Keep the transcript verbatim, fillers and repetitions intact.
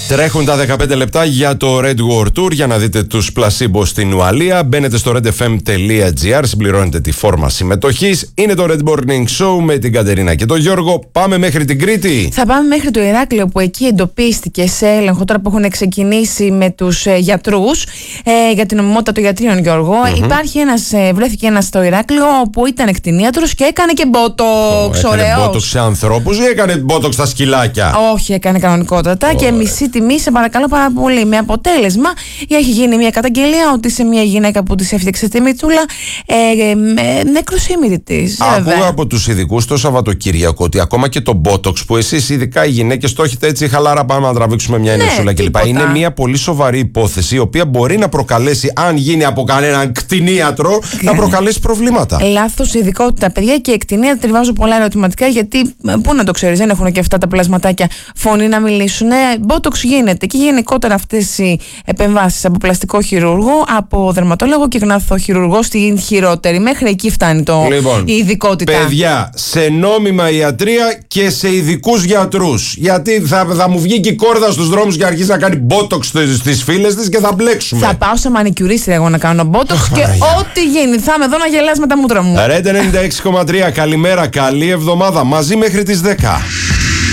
Τρέχουν τα δεκαπέντε λεπτά για το Red War Tour. Για να δείτε τους πλασίμπο στην Ουαλία, μπαίνετε στο redfm.gr, συμπληρώνετε τη φόρμα συμμετοχής. Είναι το Red Morning Show με την Κατερίνα και τον Γιώργο. Πάμε μέχρι την Κρήτη. Θα πάμε μέχρι το Ηράκλειο, που εκεί εντοπίστηκε σε έλεγχο τώρα που έχουν ξεκινήσει με τους ε, γιατρούς ε, για την νομιμότητα των γιατρίων, Γιώργο. Mm-hmm. Υπάρχει ένας, ε, βρέθηκε ένας στο Ηράκλειο που ήταν κτηνίατρος και έκανε και μπότοξ. Oh, έκανε μπότοξ σε ανθρώπους ή έκανε μπότοξ στα σκυλάκια? Όχι, έκανε κανονικότατα. Oh, και μισή τιμή, σε παρακαλώ πάρα πολύ. Με αποτέλεσμα, έχει γίνει μια καταγγελία ότι σε μια γυναίκα που της έφτιαξε τη μητσούλα ε, ε, νέκρωσε η μύτη της. Ακούω από τους ειδικούς το Σαββατοκύριακο ότι ακόμα και το μπότοξ που εσείς, ειδικά οι γυναίκες, το έχετε έτσι χαλάρα, πάμε να τραβήξουμε μια ναι, ενεσούλα κλπ. Είναι μια πολύ σοβαρή υπόθεση, η οποία μπορεί να προκαλέσει, αν γίνει από κανέναν κτηνίατρο, να προκαλέσει προβλήματα. Λάθος ειδικότητα, παιδιά, και οι κτηνίατροι βάζουν πολλά ερωτηματικά, γιατί πού να το ξέρεις, δεν έχουν και αυτά τα πλασματάκια φωνή να μιλήσουν. Μπότοξ γίνεται, και γενικότερα αυτές οι επεμβάσεις από πλαστικό χειρούργο, από δερματόλογο και γναθοχειρουργό στην χειρότερη. Μέχρι εκεί φτάνει το, λοιπόν, η ειδικότητα. Παιδιά, σε νόμιμα ιατρία και σε ειδικούς γιατρούς. Γιατί θα, θα μου βγει και η κόρδα στους δρόμους και αρχίσει να κάνει μπότοξ στις φίλες της και θα μπλέξουμε. Θα πάω σε μανικιουρίστρια εγώ να κάνω μπότοξ και ό,τι γίνει. Θα είμαι εδώ να γελάς με τα μούτρα μου. Ρέντε ενενήντα έξι κόμμα τρία, καλημέρα, καλή εβδομάδα. Μαζί μέχρι τις δέκα.